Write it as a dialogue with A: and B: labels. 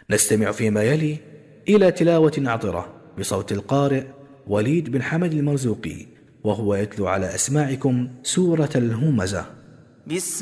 A: نستمع فيما يلي إلى تلاوة عطرة بصوت القارئ وليد بن حمد المرزوقي، وهو يتلو على أسماعكم سورة الهمزة.